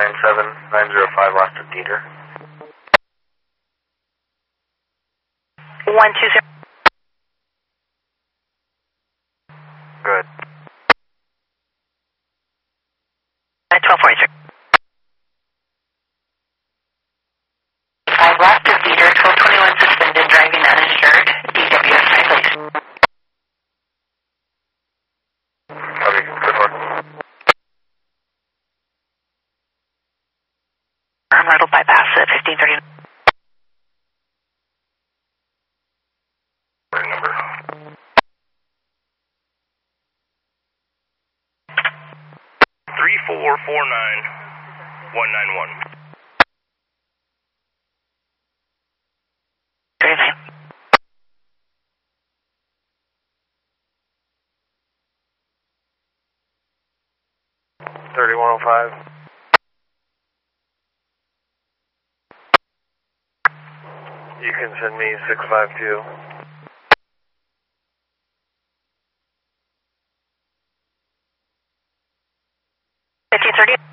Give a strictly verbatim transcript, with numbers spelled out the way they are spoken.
nine seven nine zero five last of Dieter. one two zero. Good. twelve forty-three. five left of Dieter, twelve twenty-one suspended, driving uninsured, D W S five please. Copy, good work. I'm rattled bypass at fifteen thirty. Number. Three four four nine one nine one. Very fine. Thirty one oh five. You can send me six five two. fifteen thirty.